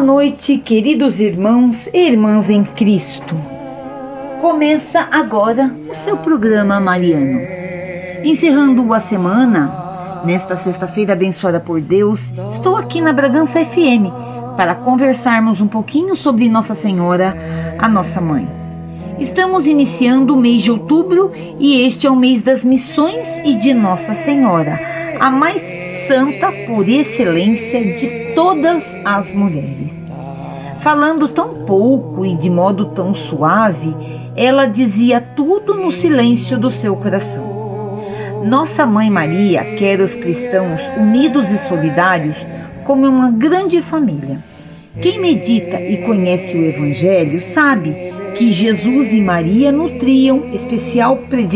noite, queridos irmãos e irmãs em Cristo. Começa agora o seu programa mariano. Encerrando a semana, nesta sexta-feira abençoada por Deus, estou aqui na Bragança FM para conversarmos um pouquinho sobre Nossa Senhora, a nossa mãe. Estamos iniciando o mês de outubro e este é o mês das missões e de Nossa Senhora, a mais santa por excelência de todas as mulheres. Falando tão pouco e de modo tão suave, ela dizia tudo no silêncio do seu coração. Nossa Mãe Maria quer os cristãos unidos e solidários como uma grande família. Quem medita e conhece o Evangelho sabe que Jesus e Maria nutriam especial predileção